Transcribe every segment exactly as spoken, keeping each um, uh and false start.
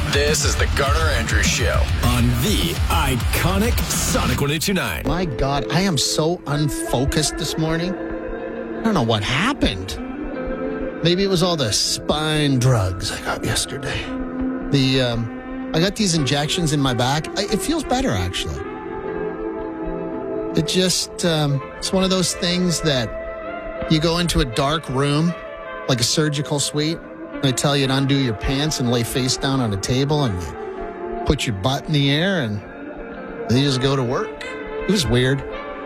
This is the Garner Andrews Show on the iconic Sonic one oh two nine. My God, I am so unfocused this morning. I don't know what happened. Maybe it was all the spine drugs I got yesterday. The um, I got these injections in my back. I, it feels better, actually. It just, um, it's one of those things that you go into a dark room, like a surgical suite, and they tell you to undo your pants and lay face down on a table, and you put your butt in the air, and then you just go to work. It was weird.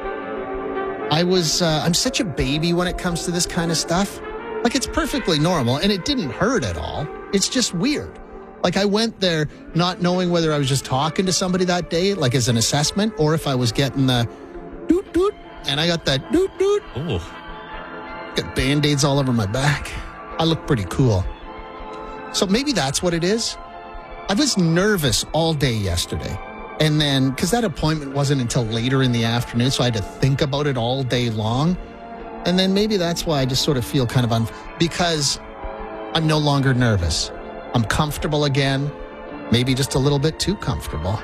I was, uh, I'm such a baby when it comes to this kind of stuff. Like, it's perfectly normal, and it didn't hurt at all. It's just weird. Like, I went there not knowing whether I was just talking to somebody that day, like as an assessment, or if I was getting the doot doot, and I got that doot doot. Oh. Got Band-Aids all over my back. I look pretty cool. So maybe that's what it is. I was nervous all day yesterday. And then, because that appointment wasn't until later in the afternoon, so I had to think about it all day long. And then maybe that's why I just sort of feel kind of un... Because I'm no longer nervous. I'm comfortable again. Maybe just a little bit too comfortable.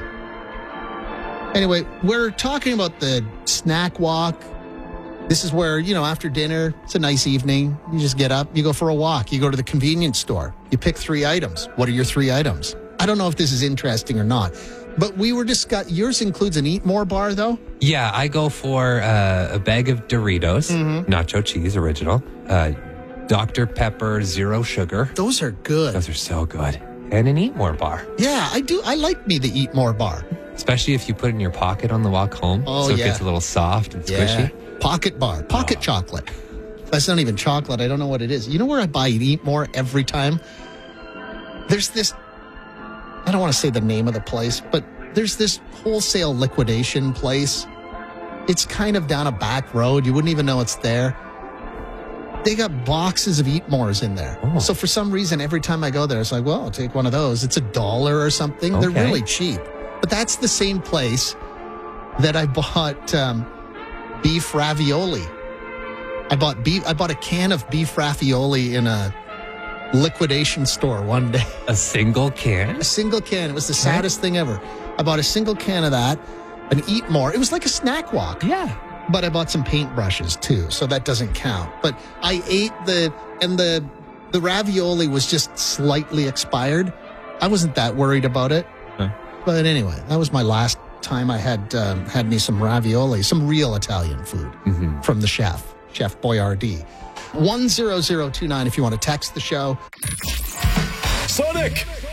Anyway, we're talking about the snack walk. This is where, you know, after dinner, it's a nice evening. You just get up, you go for a walk. You go to the convenience store. You pick three items. What are your three items? I don't know if this is interesting or not. But we were discussing, yours includes an Eat More bar, though? Yeah, I go for uh, a bag of Doritos, Mm-hmm. nacho cheese original, uh, Doctor Pepper zero sugar. Those are good. Those are so good. And an Eat More bar. Yeah, I do. I like me the Eat More bar. Especially if you put it in your pocket on the walk home. Oh, so it yeah. gets a little soft and squishy. Yeah. Pocket bar. Pocket oh. chocolate. That's not even chocolate. I don't know what it is. You know where I buy Eat More every time? There's this, I don't want to say the name of the place, but there's this wholesale liquidation place. It's kind of down a back road. You wouldn't even know it's there. They got boxes of Eat Mores in there. Oh. So for some reason, every time I go there, it's like, well, I'll take one of those. It's a dollar or something. Okay. They're really cheap. But that's the same place that I bought um, beef ravioli. I bought beef. I bought a can of beef ravioli in a liquidation store one day. A single can? A single can. It was the saddest thing ever. I bought a single can of that, an Eat More. It was like a snack walk. Yeah. But I bought some paintbrushes too, so that doesn't count. But I ate the, and the the ravioli was just slightly expired. I wasn't that worried about it. Huh. But anyway, that was my last time I had um, had me some ravioli, some real Italian food Mm-hmm. from the chef, Chef Boyardee. one zero zero two nine if you want to text the show. Sonic